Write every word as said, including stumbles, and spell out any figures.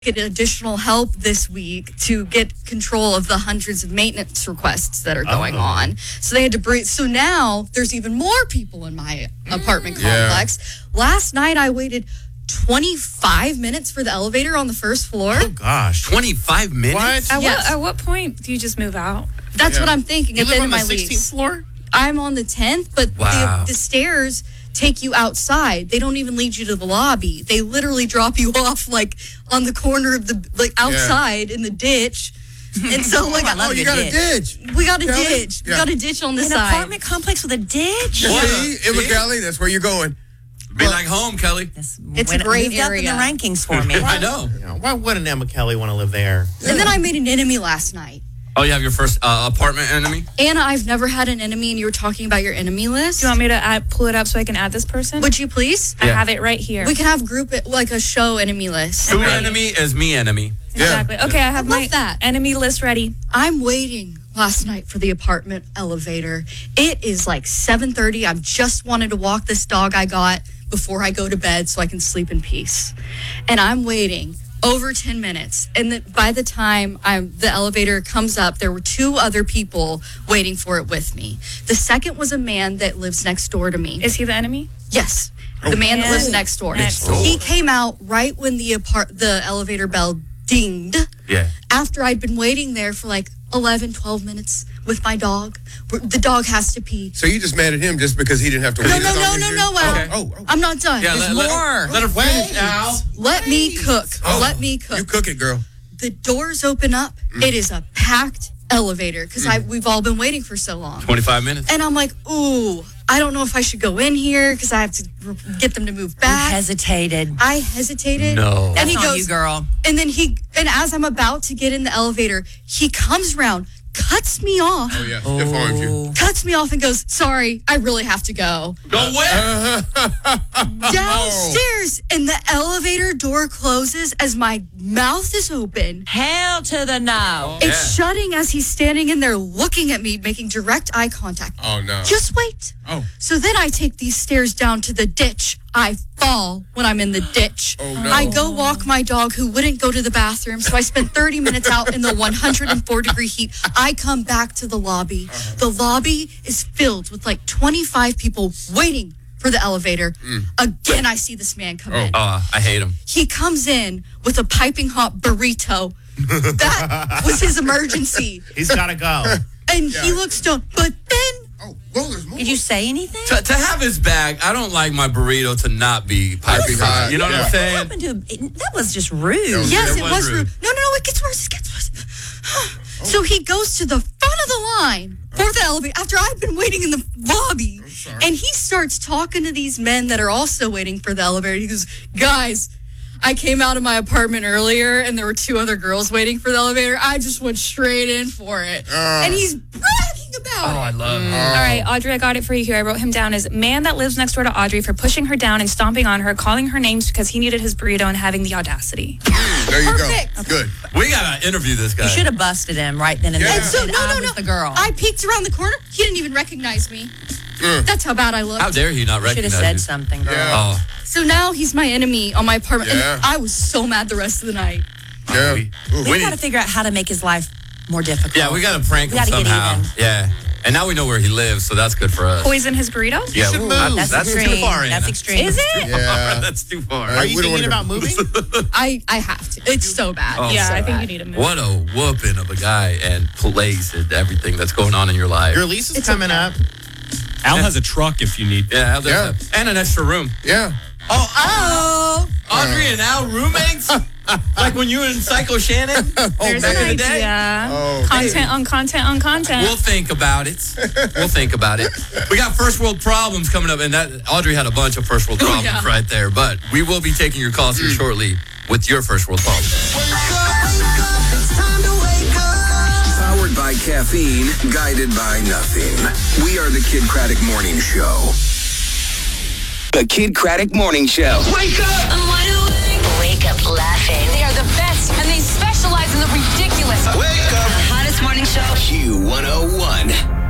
get additional help this week to get control of the hundreds of maintenance requests that are going oh. on. So they had to breathe. So now there's even more people in my apartment yeah. complex. Last night I waited twenty-five minutes for the elevator on the first floor. Oh, gosh. twenty-five minutes? What? At, yes. what, at what point do you just move out? That's yeah. what I'm thinking. You at the live end on of my the sixteenth lease. floor? I'm on the tenth, but wow. the, the stairs take you outside. They don't even lead you to the lobby. They literally drop you off like on the corner of the like outside yeah. in the ditch. And so like oh, oh you got ditch. a ditch. We got a Kelly? ditch. Yeah. We got a ditch on the An side. An apartment complex with a ditch? Yeah. See, Emma Kelly, that's where you're going. Be like home, Kelly. It's a great moved area. Up in the rankings for me. I know. Yeah, why wouldn't Emma Kelly want to live there? And then I made an enemy last night. Oh, you have your first uh, apartment enemy? Anna, I've never had an enemy, and you were talking about your enemy list. Do you want me to add, pull it up so I can add this person? Would you please? I yeah. have it right here. We can have group it like a show enemy list. Who enemy is me enemy. Exactly. Yeah. Okay, I have I my that. enemy list ready. I'm waiting last night for the apartment elevator. It is like seven thirty. I've just wanted to walk this dog I got before I go to bed so I can sleep in peace. And I'm waiting over ten minutes. And the, by the time I'm, the elevator comes up, there were two other people waiting for it with me. The second was a man that lives next door to me. Is he the enemy? Yes. The man that lives next door. Next door. He came out right when the apart, the elevator bell dinged. Yeah. After I'd been waiting there for like eleven, twelve minutes with my dog. The dog has to pee. So you just mad at him just because he didn't have to wait? No, no, no, no, no, Al. Okay. Oh, oh. I'm not done. Yeah, There's let, more. Let her finish, Al. Let me cook. Oh, Let me cook. You cook it, girl. The doors open up. Mm. It is a packed elevator because mm. I we've all been waiting for so long. twenty-five minutes. And I'm like, ooh, I don't know if I should go in here because I have to get them to move back. You hesitated. I hesitated. No. And That's he on goes, you, girl. And then he, and as I'm about to get in the elevator, he comes around, cuts me off. Oh, yeah. Stiff arms you. Cuts me off and goes, sorry, I really have to go. Go where? Downstairs, and the elevator door closes as my mouth is open. Hell to the no. It's Yeah. shutting as he's standing in there looking at me, making direct eye contact. Oh, no. Just wait. Oh. So then I take these stairs down to the ditch. I fall when I'm in the ditch. Oh, no. I go walk my dog who wouldn't go to the bathroom. So I spent thirty minutes out in the one hundred four degree heat. I come back to the lobby. Uh-huh. The lobby is filled with like twenty-five people waiting for the elevator. Mm. Again, I see this man come Oh. in. Uh, I hate him. He comes in with a piping hot burrito. That was his emergency. He's got to go. And Yeah. he looks stoned. But then Oh, well, there's more. Did you say anything? To, to have his bag, I don't like my burrito to not be piping hot. You know what Yeah. I'm What saying? happened to him? It- That was just rude. yes, it it was was rude. rude. No, no, no, it gets worse. It gets worse. So he goes to the front of the line for the elevator after I've been waiting in the lobby. And he starts talking to these men that are also waiting for the elevator. He goes, guys, I came out of my apartment earlier and there were two other girls waiting for the elevator. I just went straight in for it. Uh. And he's bragging about Oh, it. I love him. All right, Audrey, I got it for you here. I wrote him down as man that lives next door to Audrey for pushing her down and stomping on her, calling her names because he needed his burrito and having the audacity. There you Perfect. go. Good. We got to interview this guy. You should have busted him right then and Yeah. there. And So, said, no, I'm no, no. with the girl. I peeked around the corner. He didn't even recognize me. Mm. That's how bad I looked. How dare he not should have recognize said you? something, girl. Yeah. Oh, So now he's my enemy on my apartment. Yeah. And I was so mad the rest of the night. Yeah. we- Ooh. We we got to need- figure out how to make his life more difficult. yeah, we got to prank We him gotta get somehow. even. Yeah. And now we know where he lives, so that's good for us. Poison his burrito? Yeah, should ooh, move. That's, that's extreme. too far, That's Anna. extreme. Is it? Yeah. That's too far. All Are right, you we don't thinking wanna about go. moving? I, I have to. It's so bad. Oh, Yeah, so I think bad. you need to move. What a whooping of a guy and place and everything that's going on in your life. Your lease is It's coming okay. up. Al has a truck if you need. Yeah, Al does Yeah. have- and an extra room. Yeah. Oh, oh, Audrey and Al roommates? Like when you were in Psycho Shannon? There's back an in the day? idea. Oh, Content on content on content. We'll think about it. We'll think about it. We got first world problems coming up, and that Audrey had a bunch of first world problems yeah. right there. But we will be taking your calls here shortly with your first world problems. Powered by caffeine, guided by nothing. We are the Kid Craddock Morning Show. The Kid Craddock Morning Show. Wake up! I'm wide awake. Wake up laughing. They are the best, and they specialize in the ridiculous. Wake up! The hottest morning show. Q one oh one.